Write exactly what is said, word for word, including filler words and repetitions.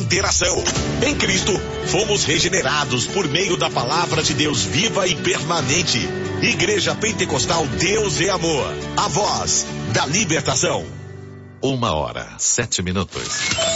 interação. Em Cristo, fomos regenerados por meio da palavra de Deus viva e permanente. Igreja Pentecostal Deus é Amor. A voz da libertação. Uma hora, sete minutos.